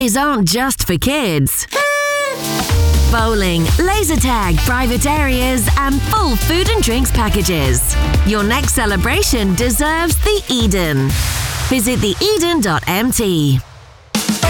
These aren't just for kids. Bowling, laser tag, private areas, and full food and drinks packages. Your next celebration deserves the Eden. Visit theeden.mt.